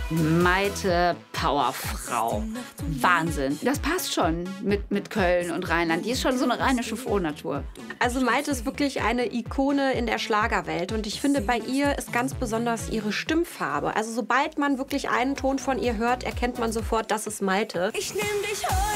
Maite Powerfrau. Wahnsinn. Das passt schon mit Köln und Rheinland. Die ist schon so eine rheinische Frohnatur. Also Maite ist wirklich eine Ikone in der Schlagerwelt. Und ich finde, bei ihr ist ganz besonders ihre Stimmfarbe. Also sobald man wirklich einen Ton von ihr hört, erkennt man sofort, das ist Maite. Ich nehm dich heute